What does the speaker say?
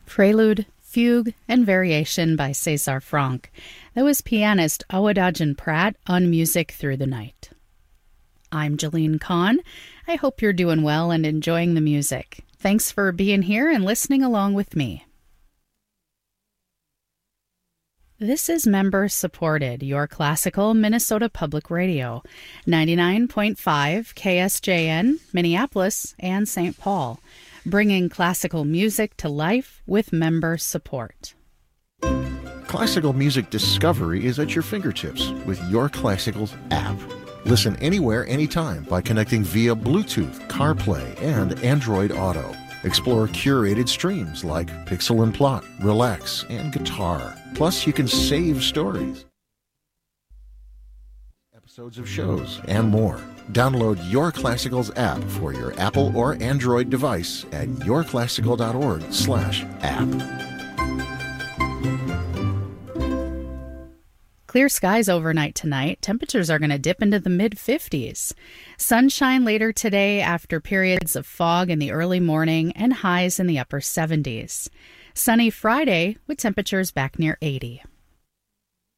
Prelude, Fugue, and Variation by César Franck. That was pianist Awadagin Pratt on Music Through the Night. I'm Jeline Kahn. I hope you're doing well and enjoying the music. Thanks for being here and listening along with me. This is member-supported, your classical Minnesota Public Radio, 99.5 KSJN, Minneapolis, and St. Paul, bringing classical music to life with member support. Classical music discovery is at your fingertips with Your Classicals app. Listen anywhere, anytime by connecting via Bluetooth, CarPlay, and Android Auto. Explore curated streams like Pixel and Plot, Relax, and Guitar. Plus, you can save stories, episodes of shows, and more. Download Your Classicals app for your Apple or Android device at yourclassical.org/app. Clear skies overnight tonight. Temperatures are going to dip into the mid-50s. Sunshine later today after periods of fog in the early morning and highs in the upper 70s. Sunny Friday with temperatures back near 80.